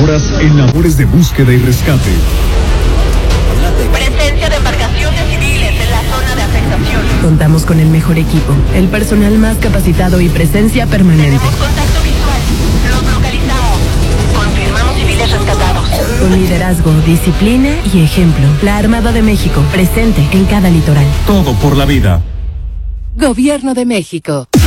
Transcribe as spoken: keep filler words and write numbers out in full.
horas en labores de búsqueda y rescate. Presencia de embarcaciones civiles en la zona de afectación. Contamos con el mejor equipo, el personal más capacitado y presencia permanente. Tenemos contacto visual. Los localizamos. Confirmamos civiles rescatados. Con liderazgo, disciplina y ejemplo. La Armada de México, presente en cada litoral. Todo por la vida. Gobierno de México.